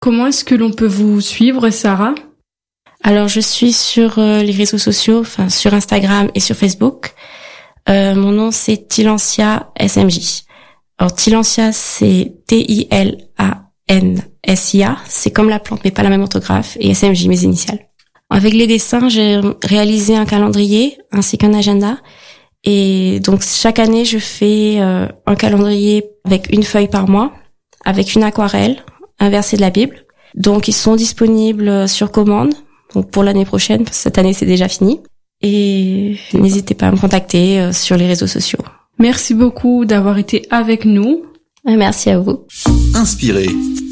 Comment est-ce que l'on peut vous suivre, Sarah ? Alors, je suis sur les réseaux sociaux, sur Instagram et sur Facebook. Mon nom, c'est Tilancia SMJ. Alors, Tilancia, c'est Tilansia. C'est comme la plante, mais pas la même orthographe. Et SMJ, mes initiales. Avec les dessins, j'ai réalisé un calendrier ainsi qu'un agenda. Et donc, chaque année, je fais un calendrier avec une feuille par mois, avec une aquarelle, un verset de la Bible. Donc, ils sont disponibles sur commande. Donc, pour l'année prochaine, parce que cette année, c'est déjà fini. Et n'hésitez pas à me contacter sur les réseaux sociaux. Merci beaucoup d'avoir été avec nous. Merci à vous. Inspiré,